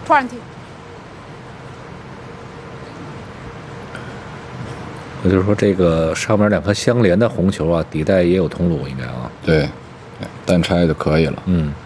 20。 也就是说，这个上面2颗相连的红球啊，底带也有通路，应该啊。 对，单拆就可以了。 嗯。